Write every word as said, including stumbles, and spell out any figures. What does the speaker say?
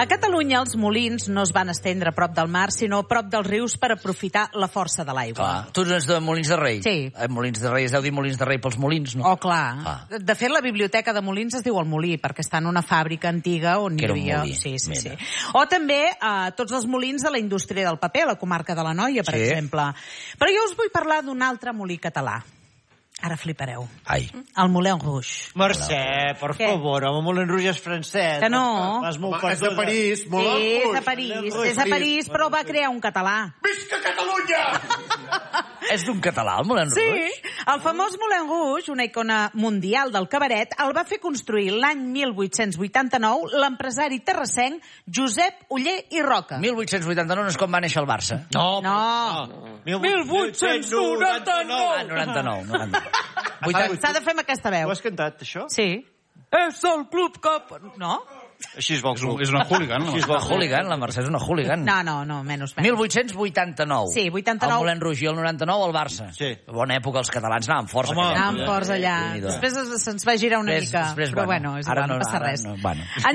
A Catalunya els molins no es van estendre a prop del mar, sinó a prop dels rius per aprofitar la força de l'aigua. Clar. Tu ets de Molins de Rei? Sí. Eh, Molins de Rei, es deu dir Molins de Rei pels molins, no? Oh, clar. Ah. De fet, la biblioteca de Molins es diu el Molí, perquè està en una fàbrica antiga on Que hi era un havia... molí. Sí, sí, Mira. sí. O també eh, tots els molins de la indústria del paper, a la comarca de l'Anoia, per Sí. exemple. Però jo us vull parlar d'un altre molí català. Ara flipareu. Ai. El Moulin Rouge. Mercè, per Què? favor, el Moulin Rouge és francès. Que no. Vas molt Home, és de perduda. París, Sí, Moulin és Rouge. a París, Moulin Rouge, és a París, però el va crear un català. Visca Catalunya! És d'un català, el Moulin Sí, Rouge? el famós Moulin Rouge, una icona mundial del cabaret, el va fer construir l'any mil vuit-cents vuitanta-nou l'empresari terrassenc Josep Oller i Roca. mil vuit-cents vuitanta-nou és quan va néixer el Barça. No, No. mil vuit-cents noranta-nou. Ah, noranta-nou. noranta-nou. Ah, s'ha de fer amb aquesta veu. Ho has cantat, això? Sí. És el club que... No? Així es vol És, un, és una hooligan, no? Així es Una vol hooligan, la Mercè és una hooligan. No, no, no, menys, menys. mil vuit-cents vuitanta-nou. Sí, vuitanta-nou. El Moulin Rouge i el noranta-nou el Barça. Sí. Bona època, els catalans anaven força. Home, aquella Anàvem època. forts allà. Déu-n'hi-do. Després se'ns va girar una Després- mica. després, Però bueno, bueno, és ara igual, no no- passa ara res. no, bueno.